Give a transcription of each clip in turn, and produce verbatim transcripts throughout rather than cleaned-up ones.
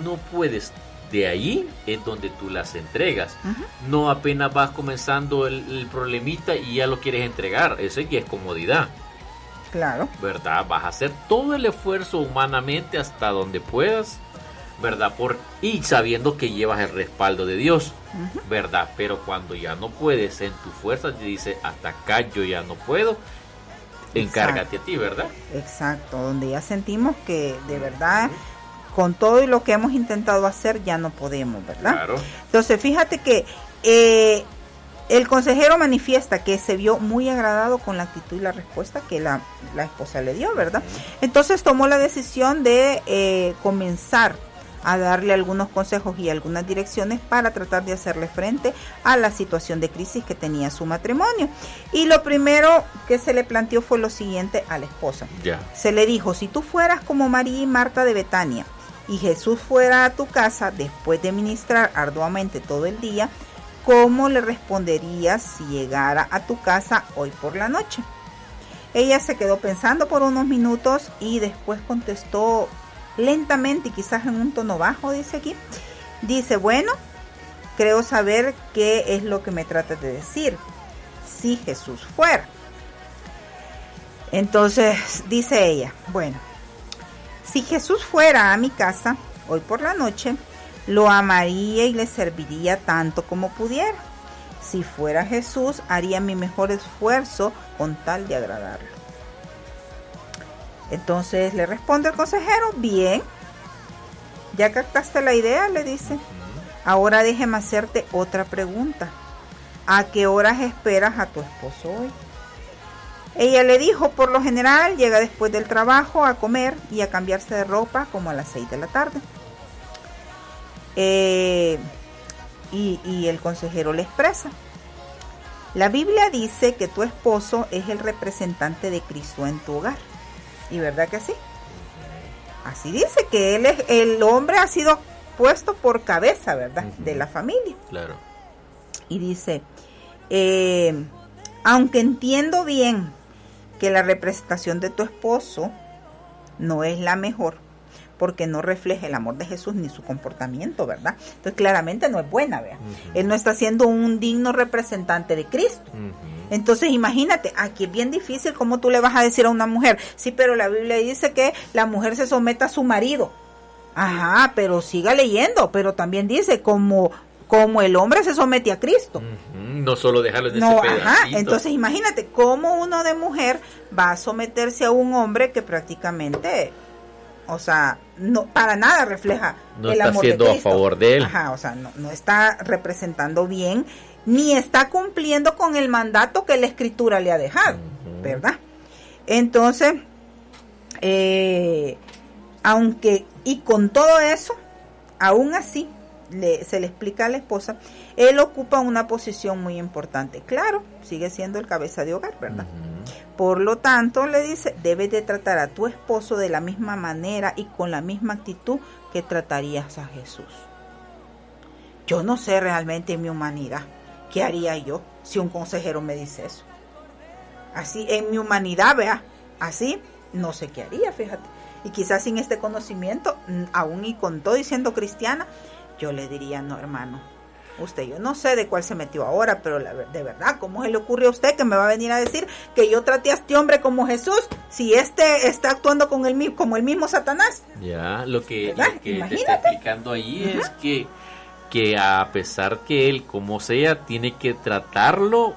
no puedes, de ahí es donde tú las entregas. Uh-huh. No apenas vas comenzando el, el problemita y ya lo quieres entregar. Eso ya es comodidad. Claro. ¿Verdad? Vas a hacer todo el esfuerzo humanamente hasta donde puedas, ¿verdad? Por, y sabiendo que llevas el respaldo de Dios, uh-huh. ¿verdad? Pero cuando ya no puedes en tu fuerza, te dice, hasta acá yo ya no puedo, encárgate a ti, ¿verdad? Exacto, donde ya sentimos que de verdad, uh-huh. con todo y lo que hemos intentado hacer, ya no podemos, ¿verdad? Claro. Entonces, fíjate que eh, el consejero manifiesta que se vio muy agradado con la actitud y la respuesta que la, la esposa le dio, ¿verdad? Uh-huh. Entonces tomó la decisión de eh, comenzar a darle algunos consejos y algunas direcciones para tratar de hacerle frente a la situación de crisis que tenía su matrimonio. Y lo primero que se le planteó fue lo siguiente a la esposa. Yeah. Se le dijo, si tú fueras como María y Marta de Betania y Jesús fuera a tu casa después de ministrar arduamente todo el día, ¿cómo le responderías si llegara a tu casa hoy por la noche? Ella se quedó pensando por unos minutos y después contestó lentamente y quizás en un tono bajo, dice aquí. Dice, bueno, creo saber qué es lo que me tratas de decir. Si Jesús fuera. Entonces dice ella, bueno, si Jesús fuera a mi casa hoy por la noche, lo amaría y le serviría tanto como pudiera. Si fuera Jesús, haría mi mejor esfuerzo con tal de agradarlo. Entonces le responde el consejero, bien, ya captaste la idea, le dice. Ahora déjeme hacerte otra pregunta. ¿A qué horas esperas a tu esposo hoy? Ella le dijo, por lo general llega después del trabajo a comer y a cambiarse de ropa como a las seis de la tarde. Eh, y, y el consejero le expresa, la Biblia dice que tu esposo es el representante de Cristo en tu hogar. ¿Y verdad que sí? Así dice que él es, el hombre ha sido puesto por cabeza, ¿verdad? Uh-huh. De la familia. Claro. Y dice, eh, aunque entiendo bien que la representación de tu esposo no es la mejor, porque no refleja el amor de Jesús ni su comportamiento, ¿verdad? Entonces claramente no es buena, ¿verdad? Uh-huh. Él no está siendo un digno representante de Cristo. Uh-huh. Entonces imagínate, aquí es bien difícil cómo tú le vas a decir a una mujer, sí, pero la Biblia dice que la mujer se someta a su marido. Ajá, pero siga leyendo, pero también dice como, como el hombre se somete a Cristo. Uh-huh. No solo dejarlo en no, ese pedacito. Ajá, entonces imagínate cómo uno de mujer va a someterse a un hombre que prácticamente... O sea, no para nada refleja no el amor de Cristo. No está siendo a favor de él. Ajá, o sea, no, no está representando bien, ni está cumpliendo con el mandato que la Escritura le ha dejado, uh-huh. ¿verdad? Entonces, eh, aunque, y con todo eso, aún así, le, se le explica a la esposa, él ocupa una posición muy importante. Claro, sigue siendo el cabeza de hogar, ¿verdad? Uh-huh. Por lo tanto, le dice, debes de tratar a tu esposo de la misma manera y con la misma actitud que tratarías a Jesús. Yo no sé realmente en mi humanidad qué haría yo si un consejero me dice eso. Así, en mi humanidad, vea, así, no sé qué haría, fíjate. Y quizás sin este conocimiento, aún y con todo y siendo cristiana, yo le diría, no, hermano. Usted, yo no sé de cuál se metió ahora, pero la, de verdad, ¿cómo se le ocurre a usted que me va a venir a decir que yo trate a este hombre como Jesús si este está actuando con el, como el mismo Satanás? Ya, lo que, lo que te está explicando ahí uh-huh. es que, que a pesar que él, como sea, tiene que tratarlo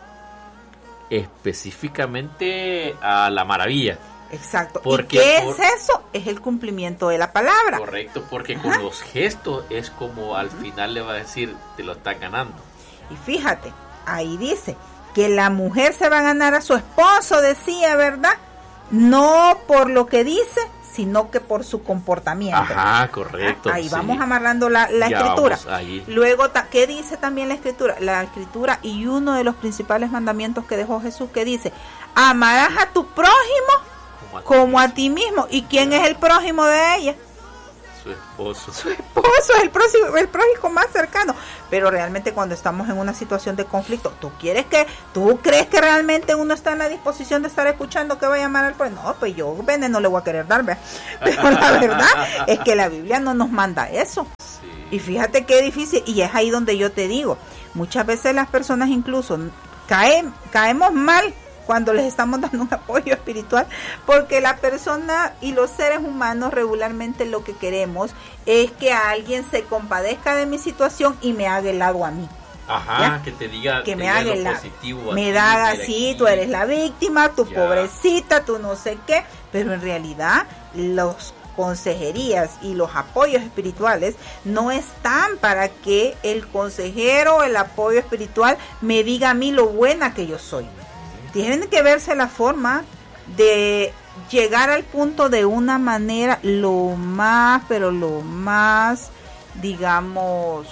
específicamente a la maravilla. Exacto. Porque ¿Y qué por... es eso? Es el cumplimiento de la palabra. Correcto, porque Ajá. con los gestos es como al Ajá. final le va a decir, te lo estás ganando. Y fíjate, ahí dice que la mujer se va a ganar a su esposo, decía, ¿verdad? No por lo que dice, sino que por su comportamiento. Ajá, correcto. Ahí sí. vamos amarrando la, la ya escritura. Vamos ahí. Luego, ¿qué dice también la escritura? La escritura y uno de los principales mandamientos que dejó Jesús, que dice, amarás a tu prójimo como a, como a ti mismo. ¿Y quién es el prójimo de ella? Su esposo. Su esposo es el próximo, el prójimo más cercano. Pero realmente cuando estamos en una situación de conflicto, ¿tú quieres que, tú crees que realmente uno está en la disposición de estar escuchando que va a llamar al prójimo? No, pues yo veneno le voy a querer dar, ¿verdad? Pero la verdad es que la Biblia no nos manda eso. Y fíjate qué difícil, y es ahí donde yo te digo, muchas veces las personas incluso caen, caemos mal cuando les estamos dando un apoyo espiritual, porque la persona y los seres humanos regularmente lo que queremos es que alguien se compadezca de mi situación y me haga el lado a mí. Ajá, ¿ya? que te diga, que te me diga haga lo la, positivo. me ti, da así, tú eres la víctima, tu ya. pobrecita, tú no sé qué, pero en realidad los consejerías y los apoyos espirituales no están para que el consejero, el apoyo espiritual me diga a mí lo buena que yo soy. Tienen que verse la forma de llegar al punto de una manera lo más, pero lo más, digamos,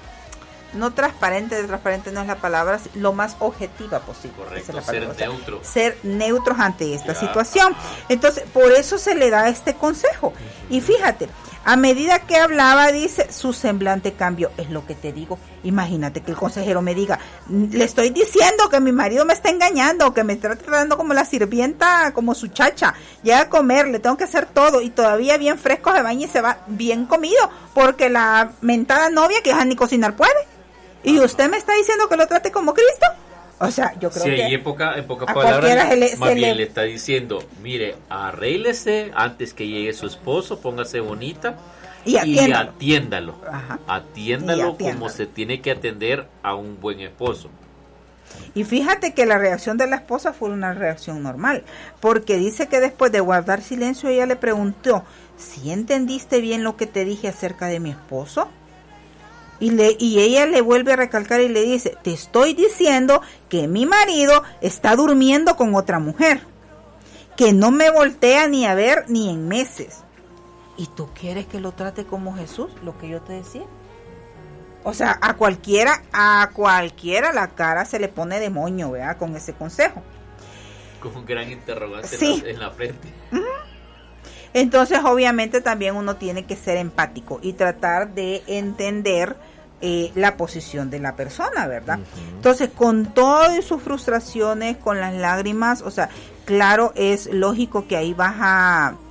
no transparente, transparente no es la palabra, lo más objetiva posible. Correcto, es la ser o sea, neutro. Ser neutros ante esta ya. situación. Entonces, por eso se le da este consejo. Y fíjate, a medida que hablaba, dice, su semblante cambió. Es lo que te digo. Imagínate que el consejero me diga, le estoy diciendo que mi marido me está engañando, que me está tratando como la sirvienta, como su chacha. Llega a comer, le tengo que hacer todo y todavía bien fresco se baña y se va bien comido, porque la mentada novia que ya ni cocinar puede. ¿Y usted me está diciendo que lo trate como Cristo? O sea, yo creo sí, que... Sí, en pocas poca a palabras, se le, más se bien le... le está diciendo, mire, arréglese antes que llegue su esposo, póngase bonita y atiéndalo. Y atiéndalo, Ajá. atiéndalo, y atiéndalo como se tiene que atender a un buen esposo. Y fíjate que la reacción de la esposa fue una reacción normal, porque dice que después de guardar silencio ella le preguntó, ¿sí entendiste bien lo que te dije acerca de mi esposo? Y, le, y ella le vuelve a recalcar y le dice, te estoy diciendo que mi marido está durmiendo con otra mujer, que no me voltea ni a ver ni en meses. ¿Y tú quieres que lo trate como Jesús? Lo que yo te decía. O sea, a cualquiera, a cualquiera la cara se le pone demonio, ¿verdad? Con ese consejo. Con un gran interrogante sí. en, la, en la frente. Uh-huh. Entonces, obviamente, también uno tiene que ser empático y tratar de entender eh, la posición de la persona, ¿verdad? Uh-huh. Entonces, con todas sus frustraciones, con las lágrimas, o sea, claro, es lógico que ahí vas a,